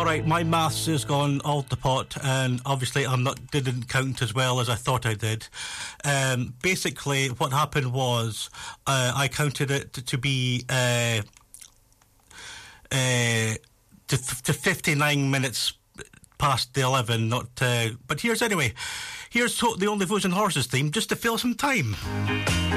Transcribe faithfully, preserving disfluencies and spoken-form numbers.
All right, my maths has gone all to pot, and obviously I'm not didn't count as well as I thought I did. Um, basically, what happened was uh, I counted it to, to be uh, uh, to, to fifty-nine minutes past the eleven. Not, uh, but here's anyway. Here's to- the Only Fools and Horses theme, just to fill some time.